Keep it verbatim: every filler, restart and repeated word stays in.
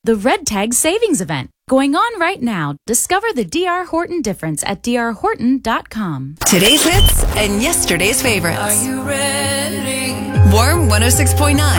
the Red Tag Savings Event. Going on right now. Discover the D R. Horton difference at d r horton dot com. Today's hits and yesterday's favorites. Are you ready? Warm one oh six point nine.